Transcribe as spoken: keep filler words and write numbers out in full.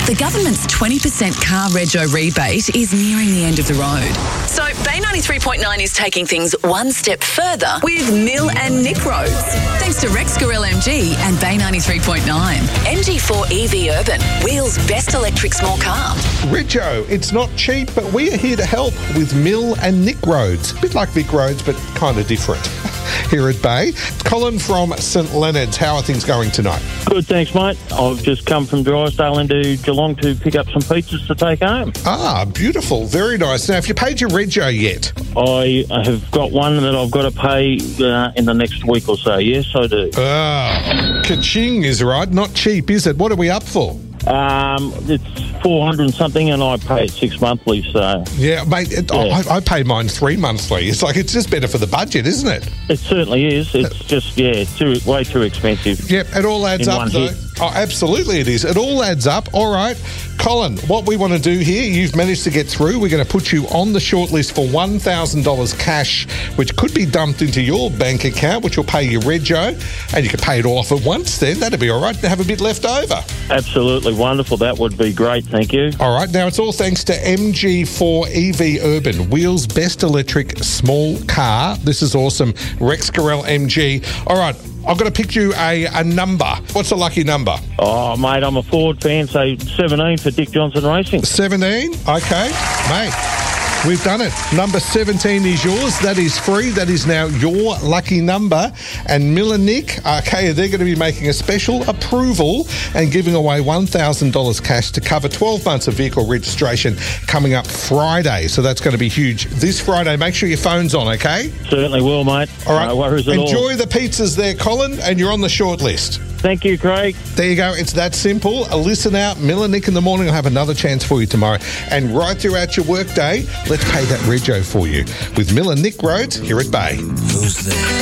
The government's twenty percent car rego rebate is nearing the end of the road. So Bay ninety-three point nine is taking things one step further with Mill and Nick Roads. Thanks to Rex Gorilla M G and Bay ninety-three point nine. M G four E V Urban, Wheels' best electric small car. Rego, it's not cheap, but we are here to help with Mill and Nick Roads. A bit like Vic Roads, but kind of different. Here at Bay. Colin from St Leonard's, how are things going tonight? Good, thanks, mate. I've just come from Drysdale into Geelong to pick up some pizzas to take home. Ah, beautiful. Very nice. Now, have you paid your rego yet? I have got one that I've got to pay uh, in the next week or so. Yes, I do. Ah, ka-ching is right. Not cheap, is it? What are we up for? Um, it's four hundred and something, and I pay it six monthly. So yeah, mate, it, yeah. I, I pay mine three monthly. It's like it's just better for the budget, isn't it? It certainly is. It's just yeah, it's too way too expensive. Yep, it all adds in up one though. hit. Oh, absolutely it is. It all adds up. All right. Colin, what we want to do here, you've managed to get through. We're going to put you on the shortlist for one thousand dollars cash, which could be dumped into your bank account, which will pay your rego, and you can pay it all off at once then. That'd be all right. Have a bit left over. Absolutely wonderful. That would be great. Thank you. All right. Now, it's all thanks to M G four E V Urban, Wheels' best electric small car. This is awesome. Rex Gorell M G. All right. I've got to pick you a, a number. What's a lucky number? Oh, mate, I'm a Ford fan, so seventeen for Dick Johnson Racing. seventeen? Okay. Mate, we've done it. Number seventeen is yours. That is free. That is now your lucky number. And Mill and Nick, okay, they're going to be making a special approval and giving away one thousand dollars cash to cover twelve months of vehicle registration coming up Friday. So that's going to be huge. This Friday, make sure your phone's on, okay? Certainly will, mate. All right. No worries at all. Enjoy the pizzas there, Colin, and you're on the short list. Thank you, Craig. There you go. It's that simple. Listen out. Mill and Nick in the morning will have another chance for you tomorrow. And right throughout your workday, let's pay that rego for you with Mill and Nick Roads here at Bay. Who's there?